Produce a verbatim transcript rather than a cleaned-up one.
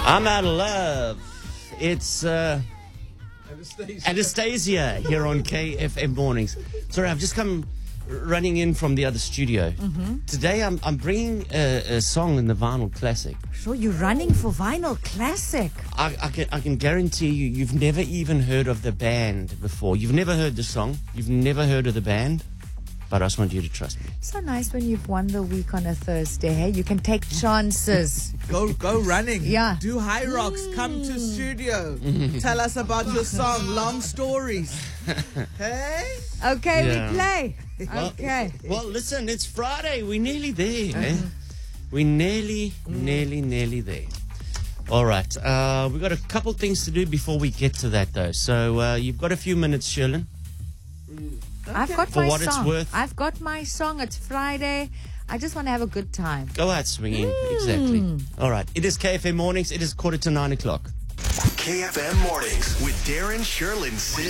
I'm out of love. It's uh, Anastasia. Anastasia here on K F M Mornings. Sorry, I've just come running in from the other studio. Mm-hmm. Today I'm I'm bringing a, a song in the Vinyl Classic. Sure, you're running for Vinyl Classic. I, I can I can guarantee you, you've never even heard of the band before. You've never heard the song. You've never heard of the band. But I just want you to trust me. So nice when you've won the week on a Thursday. Hey, you can take chances. Go go running. Yeah. Do High Rocks. Come to studio. Tell us about your song. Long stories. Hey? Okay, Yeah. we play. Well, Okay. Well, listen, it's Friday. We're nearly there. Eh? We're nearly, nearly, nearly there. All right. Uh, we've got a couple things to do before we get to that, though. So uh, you've got a few minutes, Sherlyn. I've got For my what it's song. worth. I've got my song. It's Friday. I just want to have a good time. Go out swinging. Exactly. All right. It is K F M Mornings. It is quarter to nine o'clock. K F M Mornings with Darren, Sherlyn, Sid.